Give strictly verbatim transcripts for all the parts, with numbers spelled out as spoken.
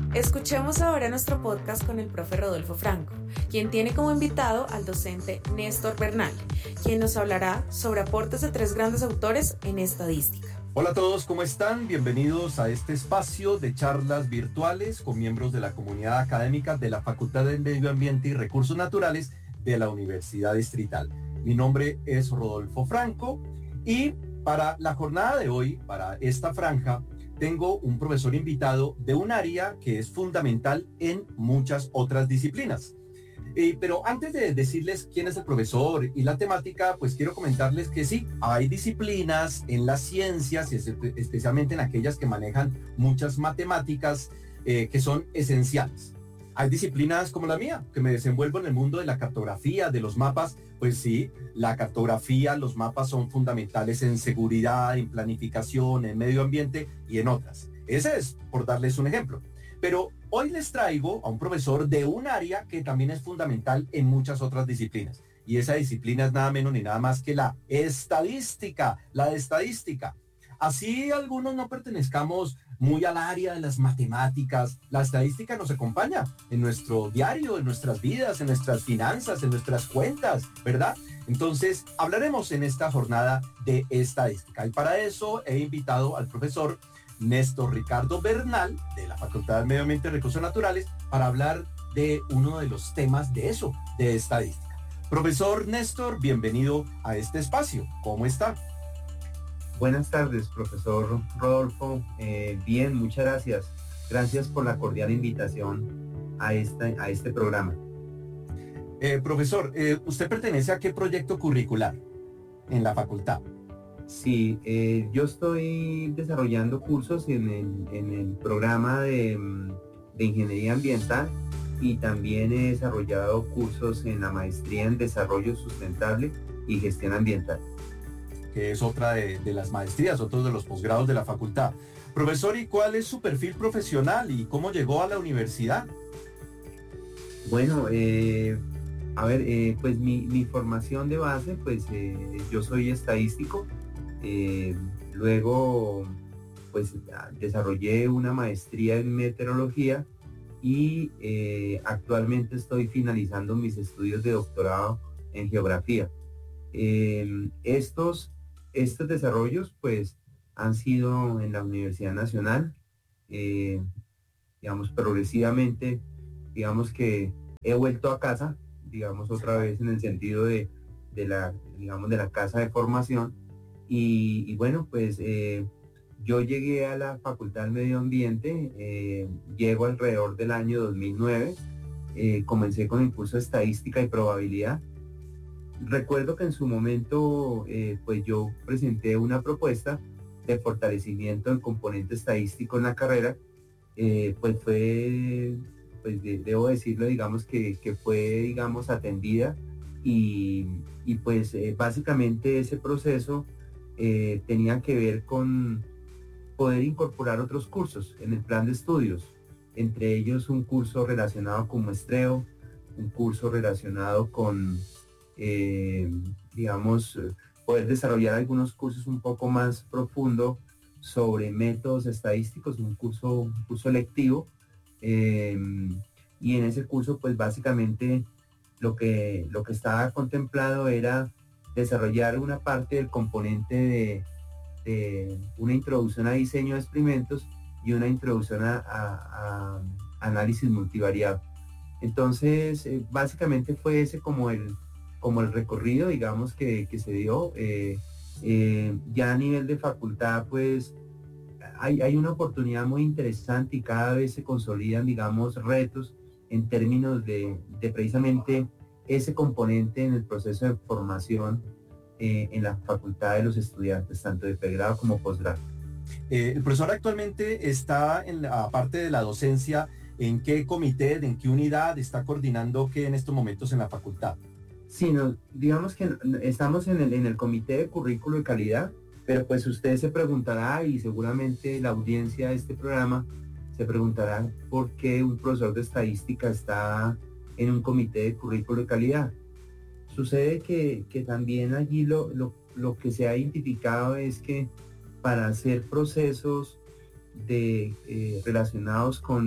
Escuchemos ahora nuestro podcast con el profe Rodolfo Franco, quien tiene como invitado al docente Néstor Bernal, quien nos hablará sobre aportes de tres grandes autores en estadística. Hola a todos, ¿cómo están? Bienvenidos a este espacio de charlas virtuales con miembros de la comunidad académica de la Facultad de Medio Ambiente y Recursos Naturales de la Universidad Distrital. Mi nombre es Rodolfo Franco y para la jornada de hoy, para esta franja, tengo un profesor invitado de un área que es fundamental en muchas otras disciplinas. Eh, pero antes de decirles quién es el profesor y la temática, pues quiero comentarles que sí, hay disciplinas en las ciencias, y especialmente en aquellas que manejan muchas matemáticas, eh, que son esenciales. Hay disciplinas como la mía, que me desenvuelvo en el mundo de la cartografía, de los mapas. Pues sí, la cartografía, los mapas son fundamentales en seguridad, en planificación, en medio ambiente y en otras. Ese es por darles un ejemplo. Pero hoy les traigo a un profesor de un área que también es fundamental en muchas otras disciplinas. Y esa disciplina es nada menos ni nada más que la estadística, la de estadística. Así algunos no pertenezcamos muy al área de las matemáticas, la estadística nos acompaña en nuestro diario, en nuestras vidas, en nuestras finanzas, en nuestras cuentas, ¿verdad? Entonces, hablaremos en esta jornada de estadística. Y para eso he invitado al profesor Néstor Ricardo Bernal, de la Facultad de Medio Ambiente y Recursos Naturales, para hablar de uno de los temas de eso, de estadística. Profesor Néstor, bienvenido a este espacio. ¿Cómo está? Buenas tardes, profesor Rodolfo. Eh, bien, muchas gracias. Gracias por la cordial invitación a, esta, a este programa. Eh, profesor, eh, ¿usted pertenece a qué proyecto curricular en la facultad? Sí, eh, yo estoy desarrollando cursos en el, en el programa de, de Ingeniería Ambiental y también he desarrollado cursos en la maestría en Desarrollo Sustentable y Gestión Ambiental, que es otra de, de las maestrías, otro de los posgrados de la facultad. Profesor, ¿y cuál es su perfil profesional y cómo llegó a la universidad? Bueno, eh, a ver, eh, pues mi, mi formación de base, pues eh, yo soy estadístico, eh, luego pues desarrollé una maestría en meteorología y eh, actualmente estoy finalizando mis estudios de doctorado en geografía. Eh, estos Estos desarrollos pues han sido en la Universidad Nacional, eh, digamos progresivamente, digamos que he vuelto a casa, digamos otra vez en el sentido de, de la, digamos de la casa de formación y, y bueno pues eh, yo llegué a la Facultad del Medio Ambiente, eh, llego alrededor del año dos mil nueve, eh, comencé con el curso de Estadística y Probabilidad. Recuerdo que en su momento eh, pues yo presenté una propuesta de fortalecimiento del componente estadístico en la carrera, eh, pues fue, pues de, debo decirlo, digamos que, que fue, digamos, atendida y, y pues eh, básicamente ese proceso eh, tenía que ver con poder incorporar otros cursos en el plan de estudios, entre ellos un curso relacionado con muestreo, un curso relacionado con Eh, digamos, poder desarrollar algunos cursos un poco más profundo sobre métodos estadísticos, un curso, un curso lectivo, eh, y en ese curso pues básicamente lo que, lo que estaba contemplado era desarrollar una parte del componente de, de una introducción a diseño de experimentos y una introducción a, a, a análisis multivariable. Entonces eh, básicamente fue ese como el como el recorrido, digamos, que, que se dio. Eh, eh, ya a nivel de facultad, pues, hay, hay una oportunidad muy interesante y cada vez se consolidan, digamos, retos en términos de, de precisamente ese componente en el proceso de formación eh, en la facultad de los estudiantes, tanto de pregrado como posgrado. Eh, el profesor actualmente está en la parte de la docencia. ¿En qué comité, en qué unidad está coordinando qué en estos momentos en la facultad? Sí, no, digamos que estamos en el, en el comité de currículo y calidad, pero pues usted se preguntará y seguramente la audiencia de este programa se preguntará por qué un profesor de estadística está en un comité de currículo y calidad. Sucede que, que también allí lo, lo, lo que se ha identificado es que para hacer procesos de, eh, relacionados con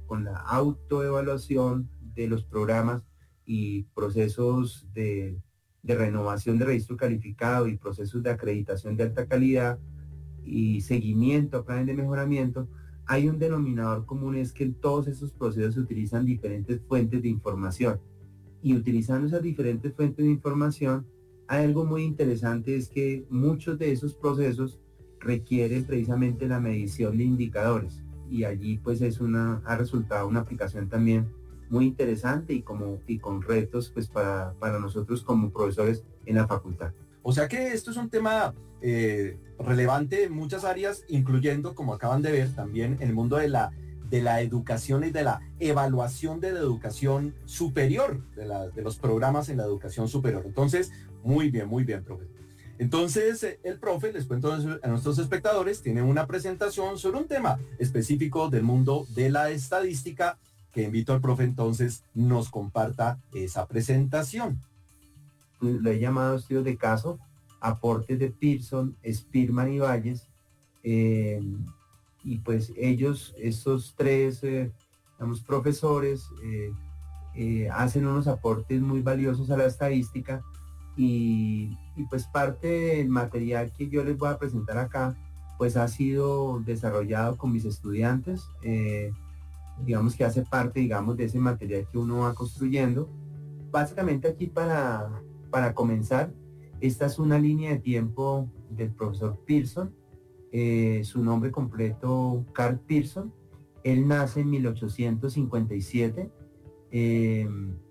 con la autoevaluación de los programas y procesos de, de renovación de registro calificado y procesos de acreditación de alta calidad y seguimiento a planes de mejoramiento, hay un denominador común, es que en todos esos procesos se utilizan diferentes fuentes de información. Y utilizando esas diferentes fuentes de información, hay algo muy interesante, es que muchos de esos procesos requieren precisamente la medición de indicadores. Y allí pues es una, ha resultado una aplicación también muy interesante y, como, y con retos pues para, para nosotros como profesores en la facultad. O sea que esto es un tema eh, relevante en muchas áreas, incluyendo, como acaban de ver, también en el mundo de la, de la educación y de la evaluación de la educación superior, de, la, de los programas en la educación superior. Entonces, muy bien, muy bien, profe. Entonces, eh, el profe, les cuento a nuestros espectadores, tiene una presentación sobre un tema específico del mundo de la estadística, que invito al profe entonces nos comparta esa presentación. Lo he llamado estudios de caso, aportes de Pearson, Spearman y Valles, eh, y pues ellos, estos tres, eh, digamos, profesores, eh, eh, hacen unos aportes muy valiosos a la estadística, y, y pues parte del material que yo les voy a presentar acá, pues ha sido desarrollado con mis estudiantes, eh, digamos que hace parte, digamos, de ese material que uno va construyendo. Básicamente aquí para... Para comenzar, esta es una línea de tiempo del profesor Pearson, eh, su nombre completo, Carl Pearson. Él nace en mil ochocientos cincuenta y siete eh,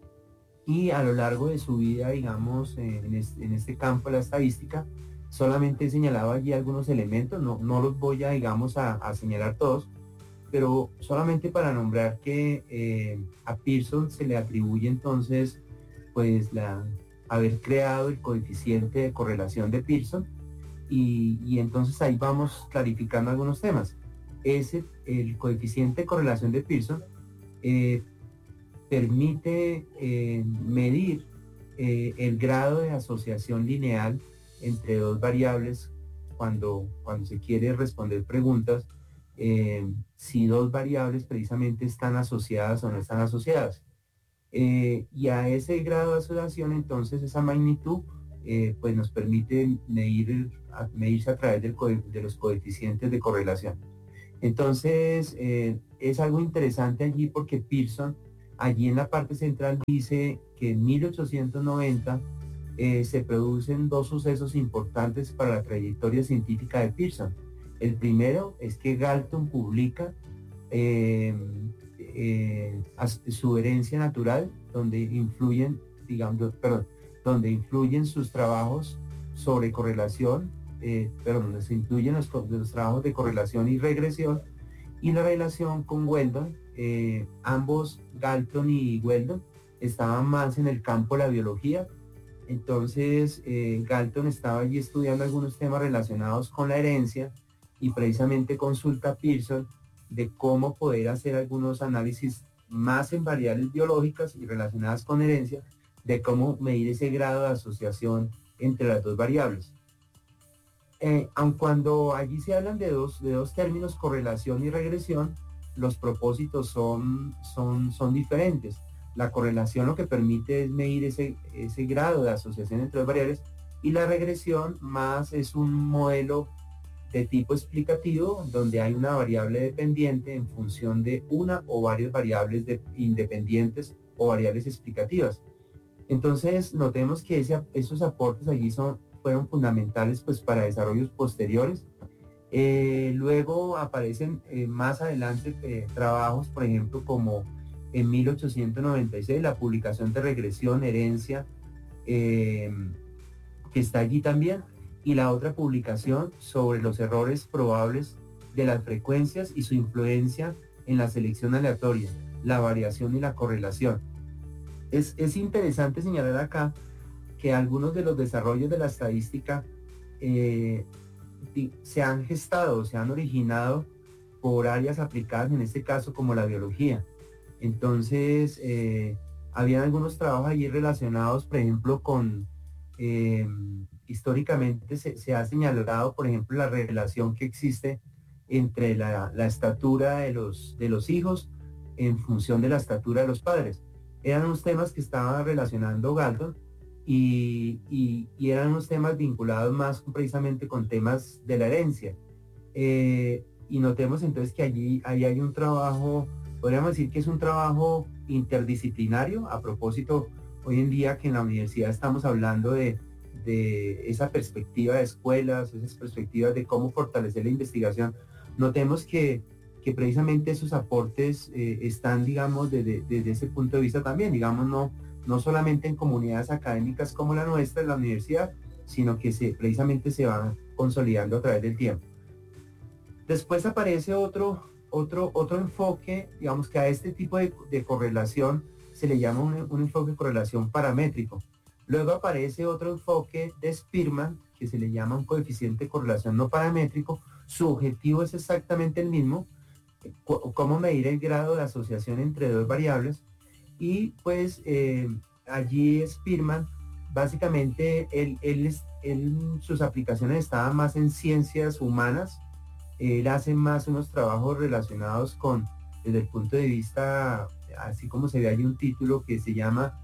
y a lo largo de su vida, digamos, en este, en este campo de la estadística, solamente he señalado allí algunos elementos, no, no los voy a, digamos, a, a señalar todos, pero solamente para nombrar que eh, a Pearson se le atribuye entonces, pues, la... haber creado el coeficiente de correlación de Pearson, y, y entonces ahí vamos clarificando algunos temas. Ese, el coeficiente de correlación de Pearson eh, permite eh, medir eh, el grado de asociación lineal entre dos variables cuando, cuando se quiere responder preguntas, eh, si dos variables precisamente están asociadas o no están asociadas. Eh, y a ese grado de asociación, entonces esa magnitud eh, pues nos permite medir, a, medirse a través del de los coeficientes de correlación. Entonces eh, es algo interesante allí porque Pearson allí en la parte central dice que en mil ochocientos noventa eh, se producen dos sucesos importantes para la trayectoria científica de Pearson. El primero es que Galton publica eh, Eh, su herencia natural, donde influyen, digamos, perdón, donde influyen sus trabajos sobre correlación, eh, perdón, donde se incluyen los, los trabajos de correlación y regresión, y la relación con Weldon. Eh, ambos, Galton y Weldon, estaban más en el campo de la biología. Entonces eh, Galton estaba allí estudiando algunos temas relacionados con la herencia, y precisamente consulta a Pearson de cómo poder hacer algunos análisis más en variables biológicas y relacionadas con herencia, de cómo medir ese grado de asociación entre las dos variables. Eh, aun cuando allí se hablan de dos, de dos términos, correlación y regresión, los propósitos son, son, son diferentes. La correlación lo que permite es medir ese, ese grado de asociación entre dos variables, y la regresión más es un modelo de tipo explicativo, donde hay una variable dependiente en función de una o varias variables de, independientes o variables explicativas. Entonces notemos que ese, esos aportes allí son, fueron fundamentales pues para desarrollos posteriores. Eh, luego aparecen eh, más adelante eh, trabajos, por ejemplo, como en mil ochocientos noventa y seis la publicación de regresión, herencia, eh, que está allí también, y la otra publicación sobre los errores probables de las frecuencias y su influencia en la selección aleatoria, la variación y la correlación. Es, es interesante señalar acá que algunos de los desarrollos de la estadística eh, se han gestado, se han originado por áreas aplicadas, en este caso como la biología. Entonces, eh, habían algunos trabajos allí relacionados, por ejemplo, con... Eh, históricamente se, se ha señalado, por ejemplo, la relación que existe entre la, la estatura de los, de los hijos en función de la estatura de los padres. Eran unos temas que estaba relacionando Galton y, y, y eran unos temas vinculados más precisamente con temas de la herencia. Eh, y notemos entonces que allí, allí hay un trabajo, podríamos decir que es un trabajo interdisciplinario. A propósito, hoy en día que en la universidad estamos hablando de, de esa perspectiva de escuelas, esas perspectivas de cómo fortalecer la investigación, notemos que, que precisamente esos aportes eh, están, digamos, desde, desde ese punto de vista también, digamos, no, no solamente en comunidades académicas como la nuestra, en la universidad, sino que se, precisamente se van consolidando a través del tiempo. Después aparece otro, otro, otro enfoque, digamos que a este tipo de, de correlación se le llama un, un enfoque de correlación paramétrico. Luego aparece otro enfoque de Spearman, que se le llama un coeficiente de correlación no paramétrico. Su objetivo es exactamente el mismo, cómo medir el grado de asociación entre dos variables. Y pues eh, allí Spearman, básicamente, él, él, él, sus aplicaciones estaban más en ciencias humanas. Él hace más unos trabajos relacionados con, desde el punto de vista, así como se ve allí un título que se llama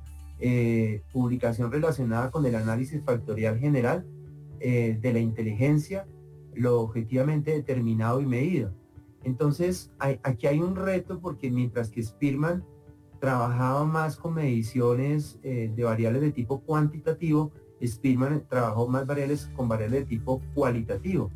eh, publicación relacionada con el análisis factorial general eh, de la inteligencia, lo objetivamente determinado y medido. Entonces, hay, aquí hay un reto, porque mientras que Spearman trabajaba más con mediciones eh, de variables de tipo cuantitativo, Spearman trabajó más variables con variables de tipo cualitativo.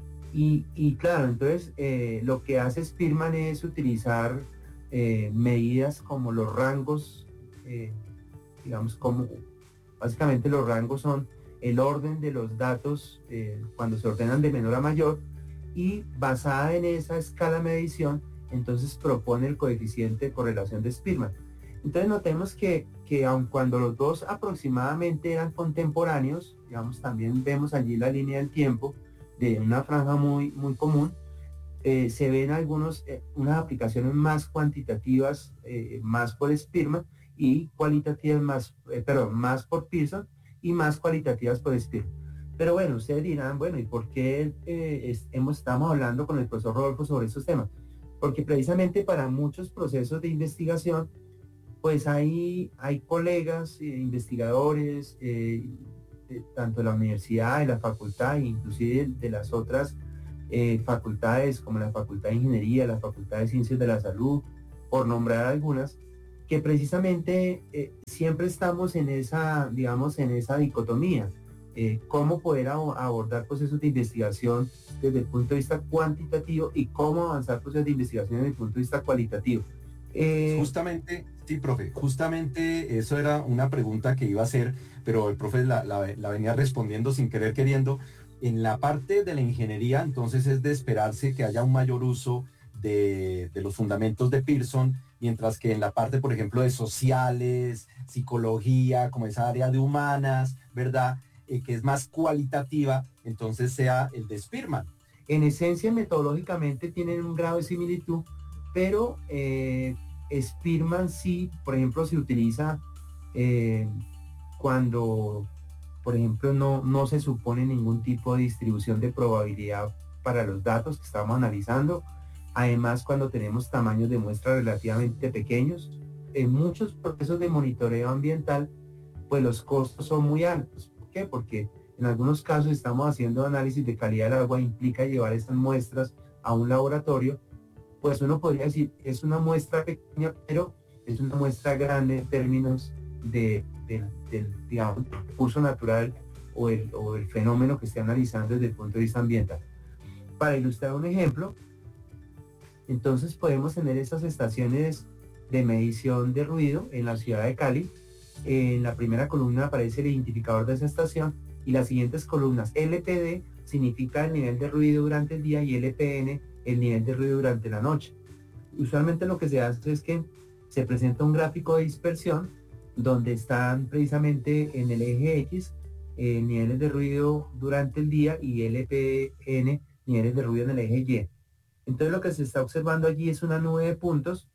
Y, y claro, entonces eh, lo que hace Spearman es utilizar eh, medidas como los rangos, eh, digamos, como básicamente los rangos son el orden de los datos eh, cuando se ordenan de menor a mayor, y basada en esa escala de medición, entonces propone el coeficiente de correlación de Spearman. Entonces notemos que, que aun cuando los dos aproximadamente eran contemporáneos, digamos, también vemos allí la línea del tiempo de una franja muy, muy común, eh, se ven algunos, eh, unas aplicaciones más cuantitativas, eh, más por Spearman, y cualitativas más, eh, perdón, más por Pearson, y más cualitativas por Spearman. Pero bueno, ustedes dirán, bueno, ¿y por qué eh, es, hemos, estamos hablando con el profesor Rodolfo sobre estos temas? Porque precisamente para muchos procesos de investigación, pues hay, hay colegas, eh, investigadores, eh, de, tanto de la universidad, de la facultad, e inclusive de, de las otras eh, facultades, como la Facultad de Ingeniería, la Facultad de Ciencias de la Salud, por nombrar algunas, que precisamente eh, siempre estamos en esa, digamos, en esa dicotomía. Eh, cómo poder abordar procesos de investigación desde el punto de vista cuantitativo y cómo avanzar procesos de investigación desde el punto de vista cualitativo. Eh... Justamente, sí, profe, justamente eso era una pregunta que iba a hacer, pero el profe la, la, la venía respondiendo sin querer queriendo. En la parte de la ingeniería, entonces, es de esperarse que haya un mayor uso de, de los fundamentos de Pearson, mientras que en la parte, por ejemplo, de sociales, psicología, como esa área de humanas, ¿verdad?, Eh, que es más cualitativa, entonces sea el de Spearman. En esencia, metodológicamente tienen un grado de similitud, pero eh, Spearman sí, por ejemplo, se utiliza eh, cuando, por ejemplo, no, no se supone ningún tipo de distribución de probabilidad para los datos que estamos analizando. Además, cuando tenemos tamaños de muestra relativamente pequeños, en muchos procesos de monitoreo ambiental, pues los costos son muy altos. ¿Por qué? Porque en algunos casos estamos haciendo análisis de calidad del agua, implica llevar estas muestras a un laboratorio. Pues uno podría decir, es una muestra pequeña, pero es una muestra grande en términos de, de, de digamos, del curso natural o el, o el fenómeno que esté analizando desde el punto de vista ambiental. Para ilustrar un ejemplo, entonces podemos tener estas estaciones de medición de ruido en la ciudad de Cali. En la primera columna aparece el identificador de esa estación y las siguientes columnas. L P D significa el nivel de ruido durante el día y L P N el nivel de ruido durante la noche. Usualmente lo que se hace es que se presenta un gráfico de dispersión donde están precisamente en el eje X eh, niveles de ruido durante el día y L P N niveles de ruido en el eje Y. Entonces lo que se está observando allí es una nube de puntos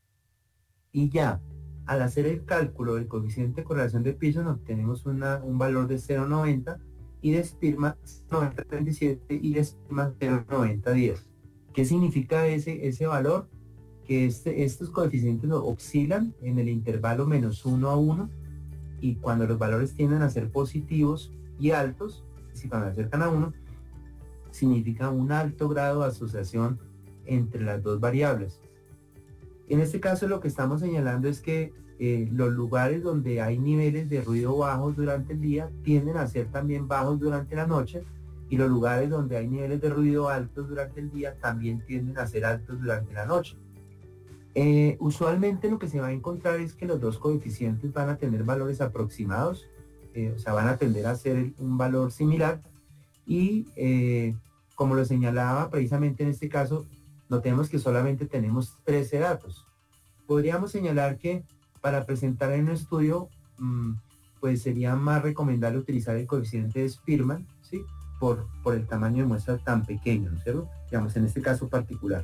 y ya al hacer el cálculo del coeficiente de correlación de Pearson obtenemos una, un valor de cero coma noventa y de Spearman noventa coma treinta y siete y de Spearman cero coma noventa diez. ¿Qué significa ese, ese valor? que este, estos coeficientes oscilan en el intervalo menos uno a uno, y cuando los valores tienden a ser positivos y altos, si cuando se acercan a uno, significa un alto grado de asociación entre las dos variables. En este caso lo que estamos señalando es que eh, los lugares donde hay niveles de ruido bajos durante el día tienden a ser también bajos durante la noche, y los lugares donde hay niveles de ruido altos durante el día también tienden a ser altos durante la noche. Eh, usualmente lo que se va a encontrar es que los dos coeficientes van a tener valores aproximados, eh, o sea, van a tender a ser un valor similar, y eh, como lo señalaba precisamente en este caso, notemos que solamente tenemos trece datos. Podríamos señalar que para presentar en un estudio, mmm, pues sería más recomendable utilizar el coeficiente de Spearman, ¿sí? Por, por el tamaño de muestra tan pequeño, ¿no es cierto? Digamos, en este caso particular.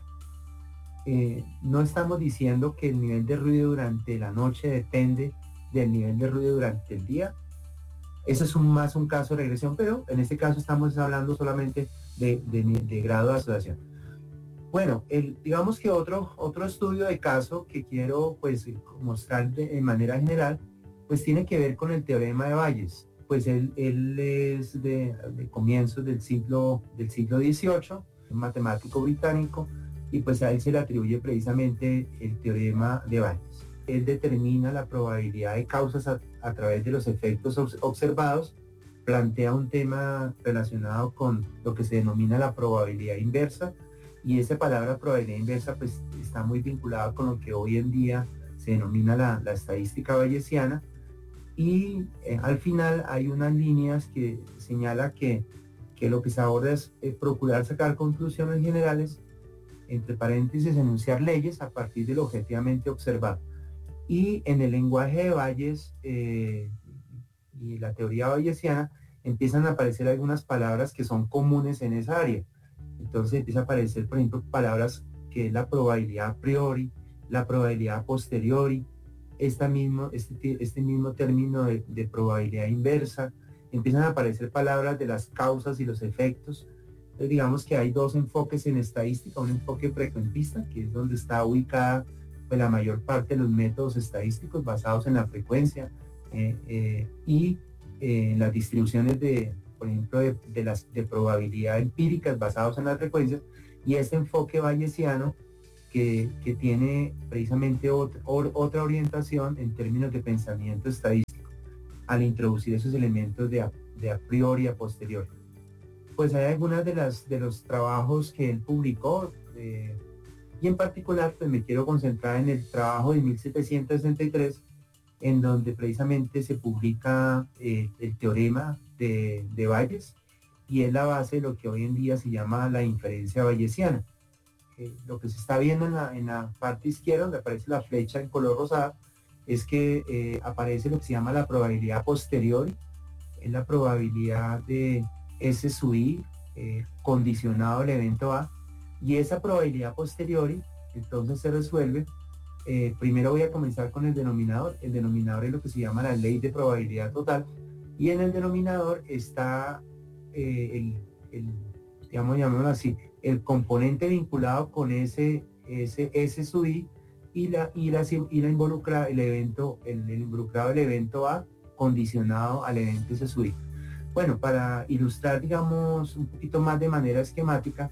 Eh, no estamos diciendo que el nivel de ruido durante la noche depende del nivel de ruido durante el día. Ese es un, más un caso de regresión, pero en este caso estamos hablando solamente de, de, de grado de asociación. Bueno, el, digamos que otro, otro estudio de caso que quiero pues mostrar de, de manera general, pues tiene que ver con el teorema de Bayes. Pues él, él es de, de comienzos del siglo, del siglo dieciocho, un matemático británico, y pues a él se le atribuye precisamente el teorema de Bayes. Él determina la probabilidad de causas a, a través de los efectos observados, plantea un tema relacionado con lo que se denomina la probabilidad inversa, y esa palabra probabilidad inversa pues está muy vinculada con lo que hoy en día se denomina la, la estadística bayesiana, y eh, al final hay unas líneas que señala que, que lo que se aborda es eh, procurar sacar conclusiones generales, entre paréntesis enunciar leyes a partir de lo objetivamente observado. Y en el lenguaje de Bayes eh, y la teoría bayesiana empiezan a aparecer algunas palabras que son comunes en esa área. Entonces empieza a aparecer, por ejemplo, palabras que es la probabilidad a priori, la probabilidad a posteriori, esta mismo, este, este mismo término de, de probabilidad inversa. Empiezan a aparecer palabras de las causas y los efectos. Entonces digamos que hay dos enfoques en estadística, un enfoque frecuentista, que es donde está ubicada pues, la mayor parte de los métodos estadísticos basados en la frecuencia eh, eh, y eh, en las distribuciones de, por ejemplo, de, de las de probabilidad empíricas basados en las frecuencias, y este enfoque bayesiano que, que tiene precisamente otra, otra orientación en términos de pensamiento estadístico al introducir esos elementos de a, de a priori y a posteriori. Pues hay algunas de las de los trabajos que él publicó eh, y en particular pues me quiero concentrar en el trabajo de mil setecientos sesenta y tres, en donde precisamente se publica eh, el teorema de, de Bayes, y es la base de lo que hoy en día se llama la inferencia bayesiana. Eh, lo que se está viendo en la, en la parte izquierda, donde aparece la flecha en color rosada, es que eh, aparece lo que se llama la probabilidad posteriori, es la probabilidad de S sub i eh, condicionado al evento A, y esa probabilidad posteriori entonces se resuelve. Eh, primero voy a comenzar con el denominador. El denominador es lo que se llama la ley de probabilidad total, y en el denominador está eh, el, el, digamos, llamémoslo así, el componente vinculado con ese, ese S sub i y la, y la, y la involucrada, el evento, el, el involucrado el evento A condicionado al evento S sub i. Bueno, para ilustrar, digamos, un poquito más de manera esquemática,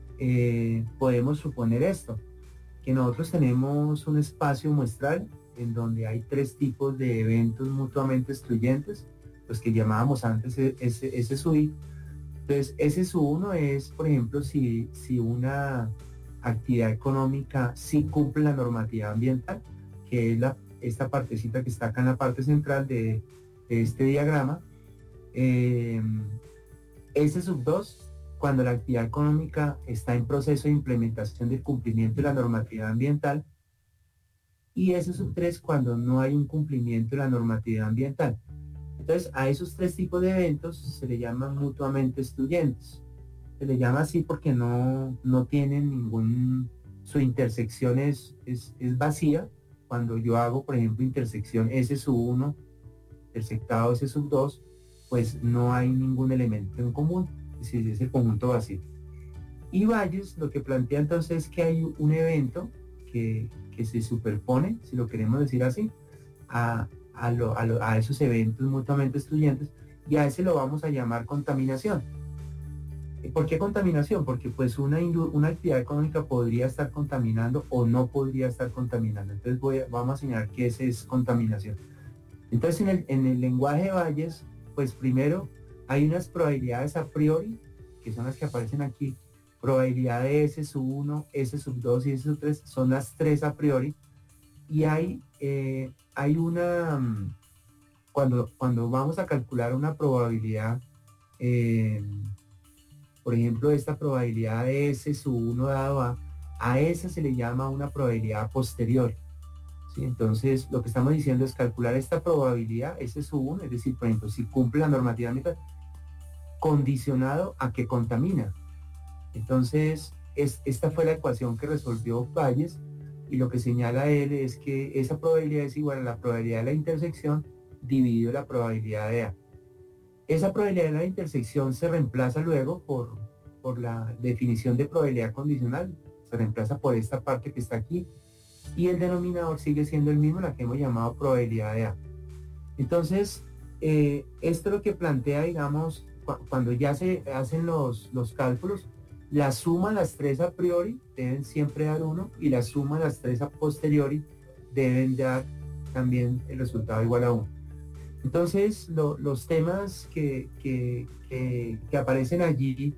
eh, podemos suponer esto, que nosotros tenemos un espacio muestral en donde hay tres tipos de eventos mutuamente excluyentes, los que llamábamos antes S sub i. Entonces, S sub uno es, por ejemplo, si, si una actividad económica sí cumple la normatividad ambiental, que es la, esta partecita que está acá en la parte central de, de este diagrama. Eh, S sub dos, cuando la actividad económica está en proceso de implementación del cumplimiento de la normatividad ambiental, y S sub tres, cuando no hay un cumplimiento de la normatividad ambiental. Entonces, a esos tres tipos de eventos se le llaman mutuamente excluyentes. Se le llama así porque no, no tienen ningún, su intersección es, es, es vacía. Cuando yo hago, por ejemplo, intersección S sub uno, intersectado S sub dos, pues no hay ningún elemento en común, es decir, es el conjunto vacío. Y Bayes lo que plantea entonces es que hay un evento que, que se superpone, si lo queremos decir así, a, a, lo, a, lo, a esos eventos mutuamente excluyentes, y a ese lo vamos a llamar contaminación. ¿Por qué contaminación? Porque pues una, una actividad económica podría estar contaminando o no podría estar contaminando. Entonces voy a, vamos a señalar que ese es contaminación. Entonces en el, en el lenguaje de Bayes, pues primero hay unas probabilidades a priori, que son las que aparecen aquí. Probabilidad de S sub uno, S sub dos y S sub tres, son las tres a priori. Y hay, eh, hay una, cuando, cuando vamos a calcular una probabilidad, eh, por ejemplo, esta probabilidad de S sub uno dado a, a esa se le llama una probabilidad posterior. ¿Sí? Entonces, lo que estamos diciendo es calcular esta probabilidad, S sub uno, es decir, por ejemplo, si cumple la normativa ambiental, condicionado a que contamina. Entonces, es, esta fue la ecuación que resolvió Bayes, y lo que señala él es que esa probabilidad es igual a la probabilidad de la intersección dividido la probabilidad de A. Esa probabilidad de la intersección se reemplaza luego por, por la definición de probabilidad condicional, se reemplaza por esta parte que está aquí, y el denominador sigue siendo el mismo, la que hemos llamado probabilidad de A. Entonces, eh, esto es lo que plantea, digamos, cu cuando ya se hacen los, los cálculos, la suma de las tres a priori deben siempre dar uno, y la suma de las tres a posteriori deben dar también el resultado igual a uno. Entonces, lo, los temas que, que, que, que aparecen allí,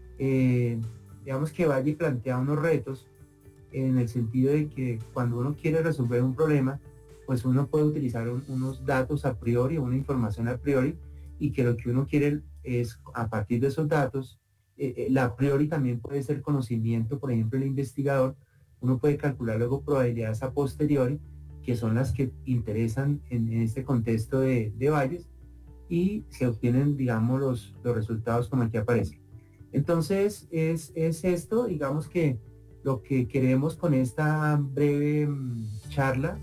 eh, digamos que Valle plantea unos retos en el sentido de que cuando uno quiere resolver un problema, pues uno puede utilizar un, unos datos a priori, una información a priori, y que lo que uno quiere es, a partir de esos datos, eh, la a priori también puede ser conocimiento, por ejemplo, el investigador, uno puede calcular luego probabilidades a posteriori, que son las que interesan en, en este contexto de, de Bayes, y se obtienen, digamos, los, los resultados como aquí aparece. Entonces, es, es esto, digamos que lo que queremos con esta breve um, charla,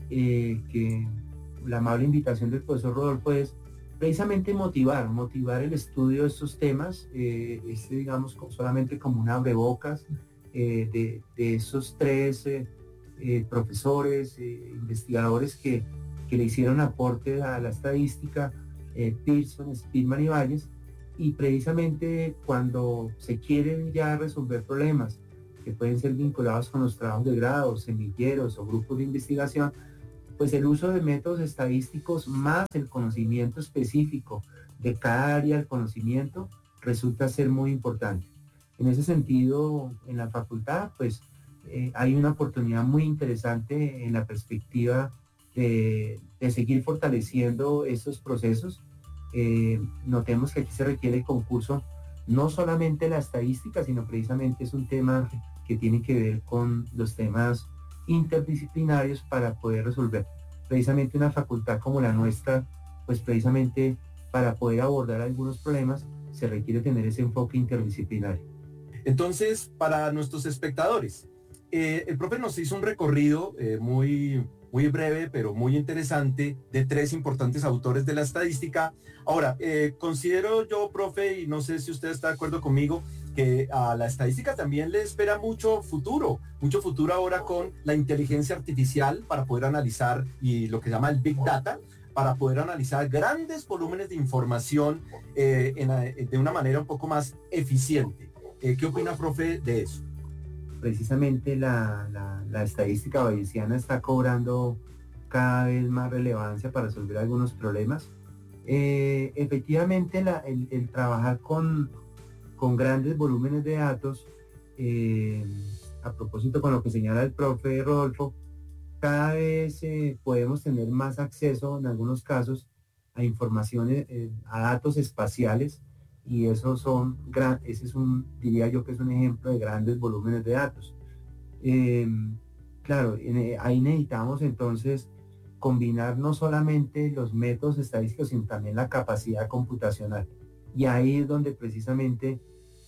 eh, que la amable invitación del profesor Rodolfo es precisamente motivar, motivar el estudio de estos temas, eh, este, digamos, solamente como un abrebocas eh, de, de esos tres eh, eh, profesores, eh, investigadores que, que le hicieron aporte a la estadística, eh, Pearson, Spearman y Bayes, y precisamente cuando se quieren ya resolver problemas que pueden ser vinculados con los trabajos de grado, semilleros o grupos de investigación, pues el uso de métodos estadísticos más el conocimiento específico de cada área del conocimiento resulta ser muy importante. En ese sentido, en la facultad, pues eh, hay una oportunidad muy interesante en la perspectiva de, de seguir fortaleciendo estos procesos. Eh, notemos que aquí se requiere el concurso no solamente la estadística, sino precisamente es un tema que tiene que ver con los temas interdisciplinarios para poder resolver. Precisamente una facultad como la nuestra, pues precisamente para poder abordar algunos problemas se requiere tener ese enfoque interdisciplinario. Entonces, para nuestros espectadores, eh, el profe nos hizo un recorrido eh, muy, muy breve, pero muy interesante, de tres importantes autores de la estadística. Ahora, eh, considero yo, profe, y no sé si usted está de acuerdo conmigo, que a la estadística también le espera mucho futuro, mucho futuro ahora con la inteligencia artificial para poder analizar, y lo que se llama el Big Data, para poder analizar grandes volúmenes de información eh, en, de una manera un poco más eficiente. Eh, ¿Qué opina, profe, de eso? Precisamente la, la, la estadística bayesiana está cobrando cada vez más relevancia para resolver algunos problemas. Eh, efectivamente, la, el, el trabajar con, con grandes volúmenes de datos, eh, a propósito con lo que señala el profe Rodolfo, cada vez eh, podemos tener más acceso en algunos casos a informaciones, eh, a datos espaciales, y esos son, gran, ese es un, diría yo que es un ejemplo de grandes volúmenes de datos. Eh, claro, en, ahí necesitamos entonces combinar no solamente los métodos estadísticos, sino también la capacidad computacional. Y ahí es donde precisamente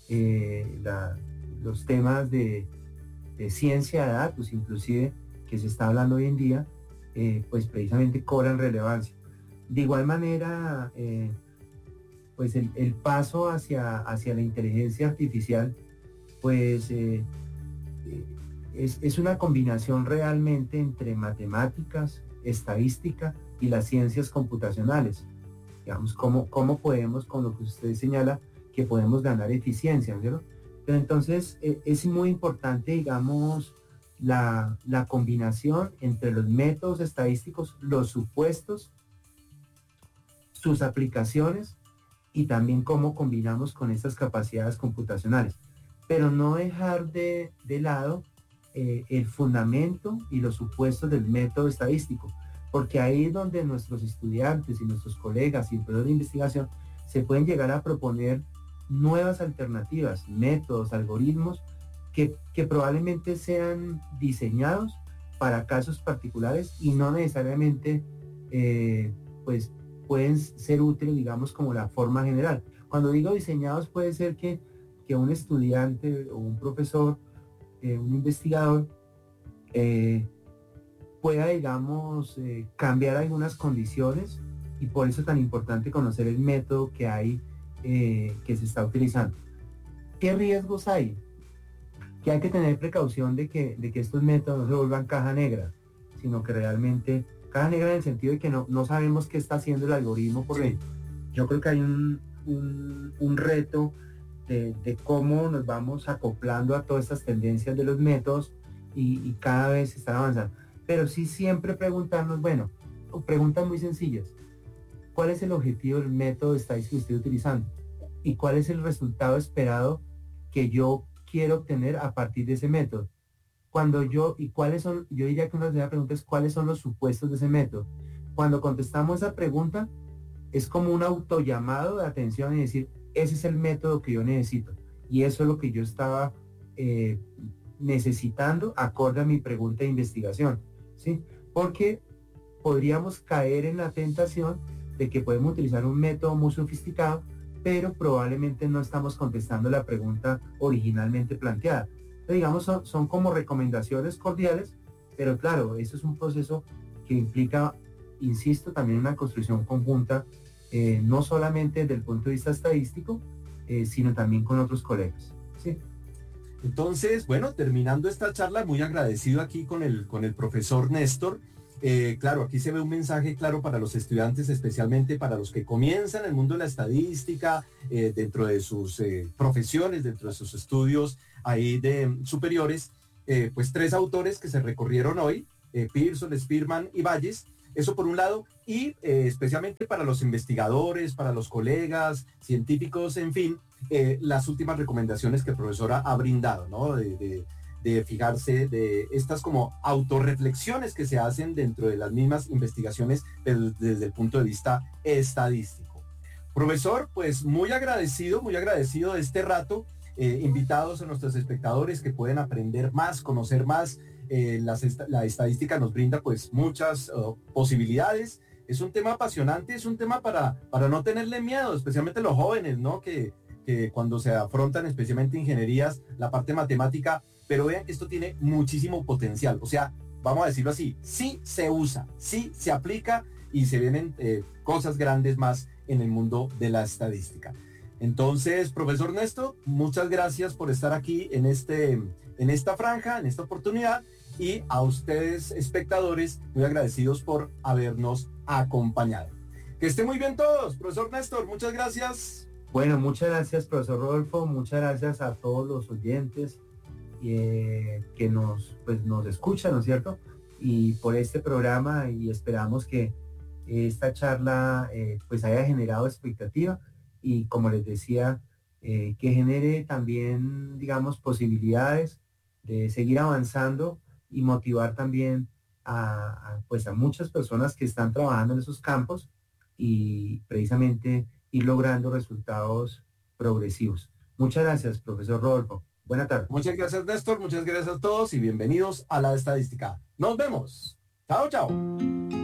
eh, la, los temas de, de ciencia de datos, inclusive, que se está hablando hoy en día, eh, pues precisamente cobran relevancia. De igual manera, eh, pues el, el paso hacia, hacia la inteligencia artificial, pues eh, eh, es, es una combinación realmente entre matemáticas, estadística y las ciencias computacionales. Digamos, cómo, cómo podemos, con lo que usted señala, que podemos ganar eficiencia, ¿cierto? Pero entonces eh, es muy importante, digamos, la, la combinación entre los métodos estadísticos, los supuestos, sus aplicaciones y también cómo combinamos con estas capacidades computacionales. Pero no dejar de, de lado eh, el fundamento y los supuestos del método estadístico, porque ahí es donde nuestros estudiantes y nuestros colegas y empresas de investigación se pueden llegar a proponer nuevas alternativas, métodos, algoritmos que, que probablemente sean diseñados para casos particulares y no necesariamente eh, pues pueden ser útiles, digamos, como la forma general. Cuando digo diseñados, puede ser que, que un estudiante o un profesor, eh, un investigador, eh, pueda, digamos, eh, cambiar algunas condiciones, y por eso es tan importante conocer el método que hay, eh, que se está utilizando. ¿Qué riesgos hay? Que hay que tener precaución de que, de que estos métodos no se vuelvan caja negra, sino que realmente, caja negra en el sentido de que no, no sabemos qué está haciendo el algoritmo por dentro. Yo creo que hay un, un, un reto de, de cómo nos vamos acoplando a todas estas tendencias de los métodos y, y cada vez están avanzando. Pero sí siempre preguntarnos, bueno, preguntas muy sencillas. ¿Cuál es el objetivo del método estadístico que estoy utilizando? ¿Y cuál es el resultado esperado que yo quiero obtener a partir de ese método? Cuando yo, y cuáles son, yo diría que una de las preguntas es cuáles son los supuestos de ese método. Cuando contestamos esa pregunta, es como un autollamado de atención y decir, ese es el método que yo necesito. Y eso es lo que yo estaba eh, necesitando acorde a mi pregunta de investigación. ¿Sí? Porque podríamos caer en la tentación de que podemos utilizar un método muy sofisticado, pero probablemente no estamos contestando la pregunta originalmente planteada. Entonces, digamos, son, son como recomendaciones cordiales, pero claro, eso es un proceso que implica, insisto, también una construcción conjunta, eh, no solamente desde el punto de vista estadístico, eh, sino también con otros colegas. ¿Sí? Entonces, bueno, terminando esta charla, muy agradecido aquí con el, con el profesor Néstor. Eh, claro, aquí se ve un mensaje claro para los estudiantes, especialmente para los que comienzan el mundo de la estadística, eh, dentro de sus eh, profesiones, dentro de sus estudios ahí de superiores, eh, pues tres autores que se recorrieron hoy, eh, Pearson, Spearman y Bayes. Eso por un lado, y eh, especialmente para los investigadores, para los colegas, científicos, en fin, eh, las últimas recomendaciones que el profesor ha, ha brindado, ¿no? De, de, de fijarse de estas como autorreflexiones que se hacen dentro de las mismas investigaciones desde, desde el punto de vista estadístico. Profesor, pues muy agradecido, muy agradecido de este rato, eh, invitados a nuestros espectadores que pueden aprender más, conocer más. Eh, las est la estadística nos brinda pues muchas uh, posibilidades. Es un tema apasionante, es un tema para, para no tenerle miedo, especialmente los jóvenes, ¿no? Que, que cuando se afrontan especialmente ingenierías, la parte matemática, pero vean que esto tiene muchísimo potencial. O sea, vamos a decirlo así, sí se usa, sí se aplica y se vienen eh, cosas grandes más en el mundo de la estadística. Entonces, profesor Néstor, muchas gracias por estar aquí en, este, en esta franja, en esta oportunidad. Y a ustedes, espectadores, muy agradecidos por habernos acompañado. Que estén muy bien todos. Profesor Néstor, muchas gracias. Bueno, muchas gracias, profesor Rodolfo. Muchas gracias a todos los oyentes eh, que nos, pues, nos escuchan, ¿no es cierto? Y por este programa, y esperamos que esta charla eh, pues haya generado expectativa y, como les decía, eh, que genere también, digamos, posibilidades de seguir avanzando y motivar también a, a, pues a muchas personas que están trabajando en esos campos y precisamente ir logrando resultados progresivos. Muchas gracias, profesor Rodolfo. Buena tarde. Muchas gracias, Néstor. Muchas gracias a todos y bienvenidos a la estadística. Nos vemos. Chao, chao.